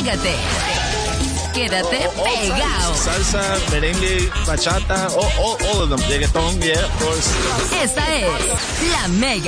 Pégate. Quédate pegado. Salsa, merengue, bachata, all of them. Reggaeton, yeah, of course. Esta es La Mega.